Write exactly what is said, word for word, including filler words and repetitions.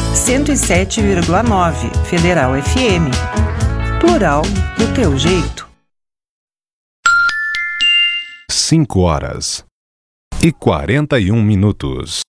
cento e sete vírgula nove Federal F M. Plural do teu jeito. Cinco horas e quarenta e um minutos.